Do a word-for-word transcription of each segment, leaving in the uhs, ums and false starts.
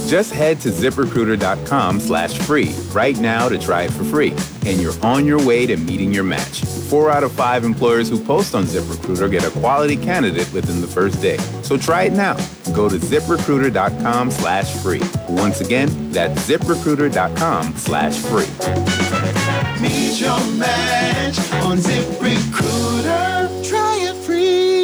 Just head to ZipRecruiter.com slash free right now to try it for free, and you're on your way to meeting your match. Four out of five employers who post on ZipRecruiter get a quality candidate within the first day. So try it now. Go to ZipRecruiter.com slash free. Once again, that's ZipRecruiter.com slash free. Meet your match on ZipRecruiter. Try it free.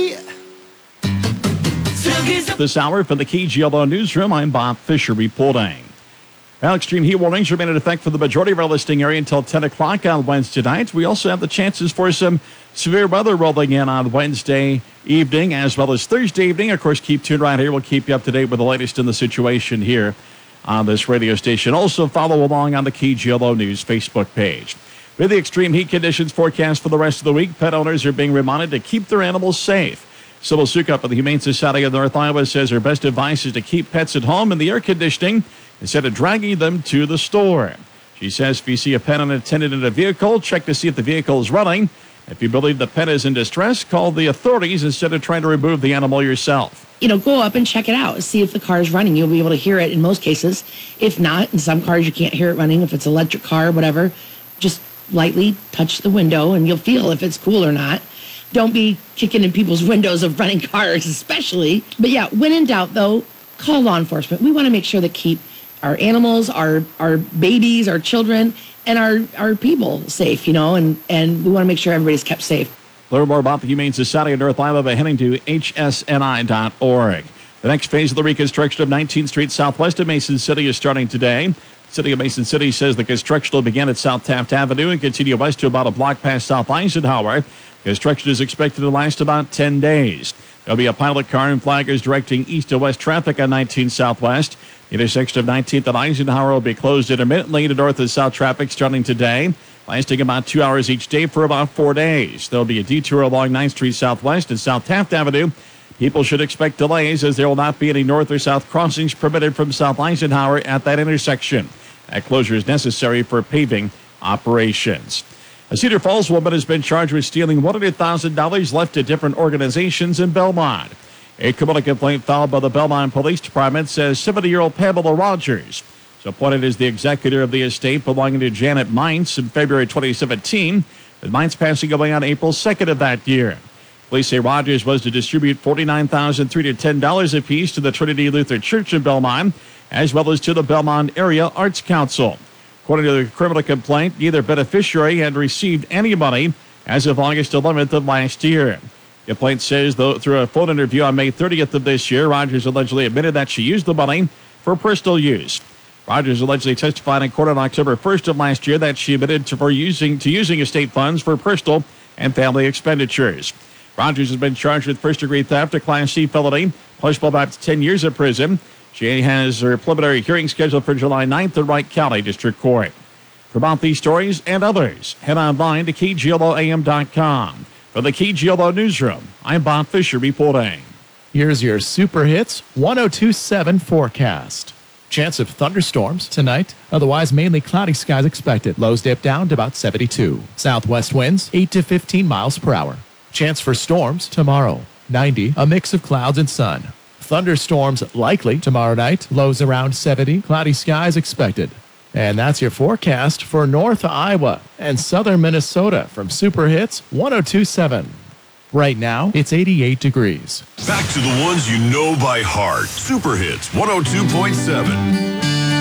This hour from the K G L O Newsroom, I'm Bob Fisher reporting. Well, extreme heat warnings remain in effect for the majority of our listing area until ten o'clock on Wednesday night. We also have the chances for some severe weather rolling in on Wednesday evening as well as Thursday evening. Of course, keep tuned right here. We'll keep you up to date with the latest in the situation here on this radio station. Also, follow along on the K G L O News Facebook page. With the extreme heat conditions forecast for the rest of the week, pet owners are being reminded to keep their animals safe. Sybil Sukup of the Humane Society of North Iowa says her best advice is to keep pets at home in the air conditioning instead of dragging them to the store. She says if you see a pet unattended in a vehicle, check to see if the vehicle is running. If you believe the pet is in distress, call the authorities instead of trying to remove the animal yourself. You know, go up and check it out. See if the car is running. You'll be able to hear it in most cases. If not, in some cars you can't hear it running. If it's an electric car, whatever, just lightly touch the window and you'll feel if it's cool or not. Don't be kicking in people's windows of running cars, especially. But yeah, when in doubt, though, call law enforcement. We want to make sure that keep our animals, our our babies, our children, and our, our people safe, you know, and, and we want to make sure everybody's kept safe. Learn more about the Humane Society of North Iowa by heading to H S N I dot org. The next phase of the reconstruction of nineteenth Street Southwest of Mason City is starting today. City of Mason City says the construction will begin at South Taft Avenue and continue west to about a block past South Eisenhower. Construction is expected to last about ten days. There'll be a pilot car and flaggers directing east to west traffic on nineteenth Southwest. The intersection of nineteenth and Eisenhower will be closed intermittently to north and south traffic starting today, lasting about two hours each day for about four days. There'll be a detour along ninth Street Southwest and South Taft Avenue. People should expect delays as there will not be any north or south crossings permitted from South Eisenhower at that intersection. That closure is necessary for paving operations. A Cedar Falls woman has been charged with stealing one hundred thousand dollars left to different organizations in Belmont. A criminal complaint filed by the Belmont Police Department says seventy-year-old Pamela Rogers was appointed as the executor of the estate belonging to Janet Mintz in February twenty seventeen, with Mintz passing away on April second of that year. Police say Rogers was to distribute forty-nine thousand three hundred ten dollars apiece to the Trinity Lutheran Church in Belmont, as well as to the Belmont Area Arts Council. According to the criminal complaint, neither beneficiary had received any money as of August eleventh of last year. The complaint says, though, through a phone interview on May thirtieth of this year, Rogers allegedly admitted that she used the money for personal use. Rogers allegedly testified in court on October first of last year that she admitted to, for using, to using estate funds for personal and family expenditures. Rogers has been charged with first-degree theft, a Class C felony, punishable by up to ten years in prison. She has her preliminary hearing scheduled for July ninth in Wright County District Court. For about these stories and others, head online to K G L O A M dot com. For the K G L O Newsroom, I'm Bob Fisher reporting. Here's your Super Hits one oh two point seven forecast. Chance of thunderstorms tonight. Otherwise, mainly cloudy skies expected. Lows dip down to about seventy-two. Southwest winds eight to fifteen miles per hour. Chance for storms tomorrow. ninety. A mix of clouds and sun. Thunderstorms likely tomorrow night. Lows around seventy. Cloudy skies expected. And that's your forecast for North Iowa and Southern Minnesota from Super Hits one oh two point seven. Right now, it's eighty-eight degrees. Back to the ones you know by heart. Super Hits one oh two point seven.